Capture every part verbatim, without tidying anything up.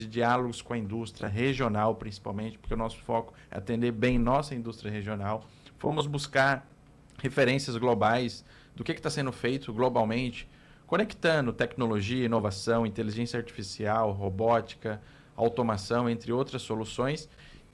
de diálogos com a indústria regional, principalmente, porque o nosso foco é atender bem nossa indústria regional. Fomos buscar referências globais do que está sendo feito globalmente, conectando tecnologia, inovação, inteligência artificial, robótica, automação, entre outras soluções,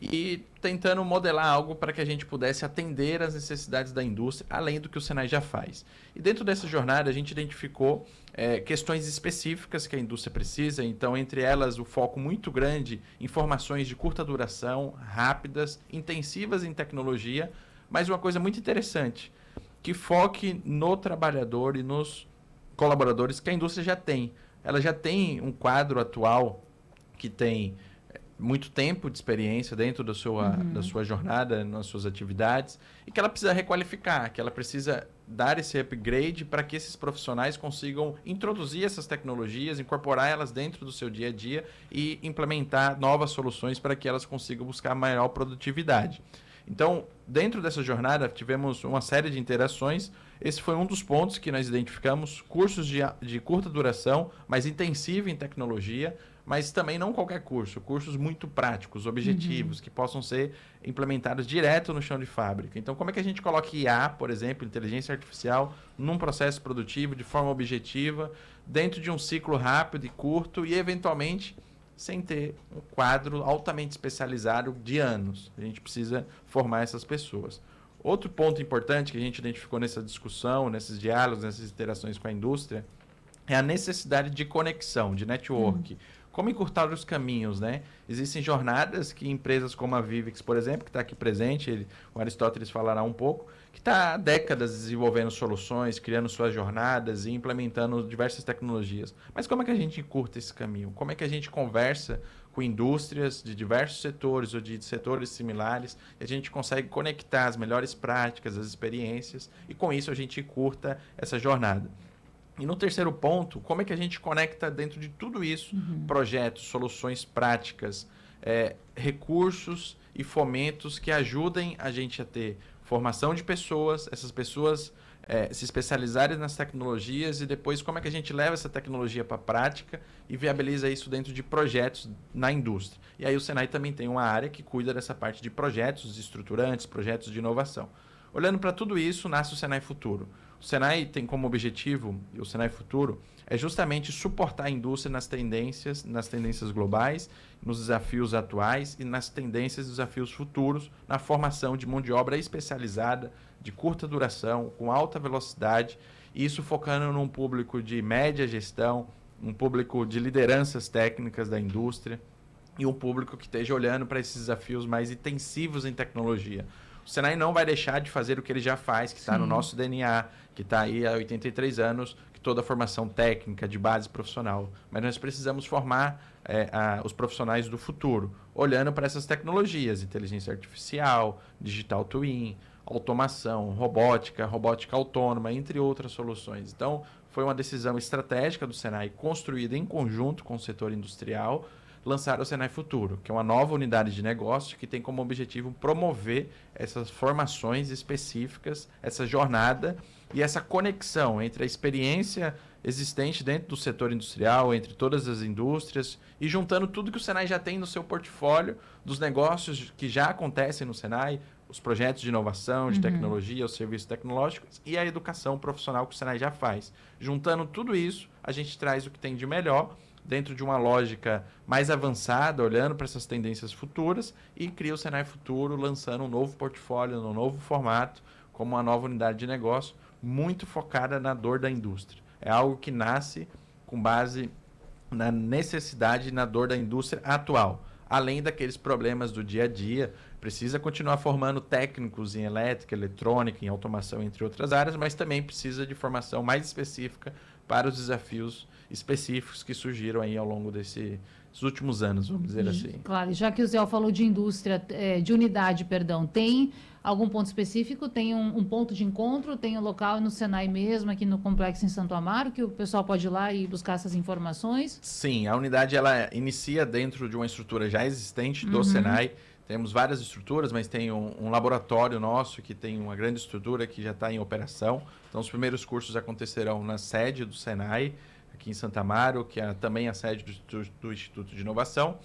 e tentando modelar algo para que a gente pudesse atender às necessidades da indústria, além do que o Senai já faz. E dentro dessa jornada, a gente identificou é, questões específicas que a indústria precisa, então, entre elas, o foco muito grande em formações de curta duração, rápidas, intensivas em tecnologia, mas uma coisa muito interessante, que foque no trabalhador e nos colaboradores que a indústria já tem. Ela já tem um quadro atual que tem muito tempo de experiência dentro da sua, uhum. da sua jornada, nas suas atividades, e que ela precisa requalificar, que ela precisa dar esse upgrade para que esses profissionais consigam introduzir essas tecnologias, incorporar elas dentro do seu dia a dia e implementar novas soluções para que elas consigam buscar maior produtividade. Então, dentro dessa jornada, tivemos uma série de interações. Esse foi um dos pontos que nós identificamos, cursos de, de curta duração, mas intensivo em tecnologia, mas também não qualquer curso, cursos muito práticos, objetivos, uhum. que possam ser implementados direto no chão de fábrica. Então, como é que a gente coloca I A, por exemplo, inteligência artificial, num processo produtivo, de forma objetiva, dentro de um ciclo rápido e curto e, eventualmente, sem ter um quadro altamente especializado de anos. A gente precisa formar essas pessoas. Outro ponto importante que a gente identificou nessa discussão, nesses diálogos, nessas interações com a indústria, é a necessidade de conexão, de network. Hum. Como encurtar os caminhos, né? Existem jornadas que empresas como a Vivix, por exemplo, que está aqui presente, ele, o Aristóteles falará um pouco, que está há décadas desenvolvendo soluções, criando suas jornadas e implementando diversas tecnologias. Mas como é que a gente encurta esse caminho? Como é que a gente conversa com indústrias de diversos setores ou de setores similares e a gente consegue conectar as melhores práticas, as experiências e com isso a gente encurta essa jornada? E no terceiro ponto, como é que a gente conecta dentro de tudo isso, uhum. projetos, soluções práticas, é, recursos e fomentos que ajudem a gente a ter formação de pessoas, essas pessoas é, se especializarem nas tecnologias e depois como é que a gente leva essa tecnologia para a prática e viabiliza isso dentro de projetos na indústria. E aí o Senai também tem uma área que cuida dessa parte de projetos estruturantes, projetos de inovação. Olhando para tudo isso, nasce o Senai Futuro. O Senai tem como objetivo, e o Senai Futuro, é justamente suportar a indústria nas tendências, nas tendências globais, nos desafios atuais e nas tendências e desafios futuros, na formação de mão de obra especializada, de curta duração, com alta velocidade, e isso focando num público de média gestão, um público de lideranças técnicas da indústria e um público que esteja olhando para esses desafios mais intensivos em tecnologia. O Senai não vai deixar de fazer o que ele já faz, que está no nosso D N A, que está aí há oitenta e três anos, que toda a formação técnica, de base profissional. Mas nós precisamos formar é, a, os profissionais do futuro, olhando para essas tecnologias, inteligência artificial, digital twin, automação, robótica, robótica autônoma, entre outras soluções. Então, foi uma decisão estratégica do Senai, construída em conjunto com o setor industrial, lançar o Senai Futuro, que é uma nova unidade de negócio que tem como objetivo promover essas formações específicas, essa jornada e essa conexão entre a experiência existente dentro do setor industrial, entre todas as indústrias e juntando tudo que o Senai já tem no seu portfólio, dos negócios que já acontecem no Senai, os projetos de inovação, de uhum. tecnologia, os serviços tecnológicos e a educação profissional que o Senai já faz. Juntando tudo isso, a gente traz o que tem de melhor dentro de uma lógica mais avançada, olhando para essas tendências futuras e cria o Senai Futuro, lançando um novo portfólio, um novo formato, como uma nova unidade de negócio, muito focada na dor da indústria. É algo que nasce com base na necessidade e na dor da indústria atual, além daqueles problemas do dia a dia. Precisa continuar formando técnicos em elétrica, eletrônica, em automação, entre outras áreas, mas também precisa de formação mais específica para os desafios específicos que surgiram aí ao longo desses últimos anos, vamos dizer assim. Claro, já que o Zé falou de indústria, de unidade, perdão, tem algum ponto específico? Tem um, um ponto de encontro? Tem um local no Senai mesmo, aqui no Complexo em Santo Amaro, que o pessoal pode ir lá e buscar essas informações? Sim, a unidade ela inicia dentro de uma estrutura já existente do Uhum. Senai. Temos várias estruturas, mas tem um, um laboratório nosso que tem uma grande estrutura que já está em operação. Então, os primeiros cursos acontecerão na sede do Senai, aqui em Santo Amaro, que é também a sede do, do, do Instituto de Inovação.